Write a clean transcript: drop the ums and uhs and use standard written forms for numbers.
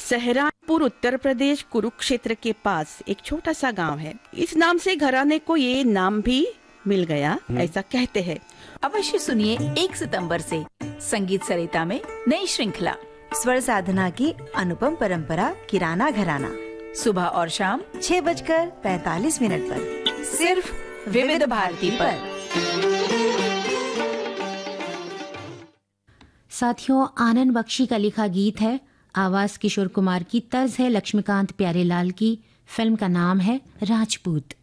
सहारनपुर उत्तर प्रदेश कुरुक्षेत्र के पास एक छोटा सा गांव है। इस नाम से घराने को ये नाम भी मिल गया, ऐसा कहते हैं। अवश्य सुनिए 1 सितंबर से संगीत सरिता में नई श्रृंखला स्वर साधना की अनुपम परंपरा किराना घराना, सुबह और शाम 6:45 पर सिर्फ विविध भारती पर। साथियों, आनंद बख्शी का लिखा गीत है, आवाज किशोर कुमार की, तर्ज है लक्ष्मीकांत प्यारेलाल की। फिल्म का नाम है राजपूत।